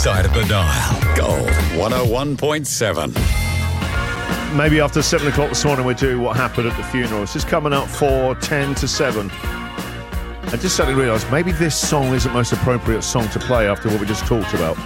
side of the dial. Gold 101.7. Maybe after 7 o'clock this morning we'll do what happened at the funeral. It's just coming up for 10 to 7. I just suddenly realised maybe this song is the most appropriate song to play after what we just talked about.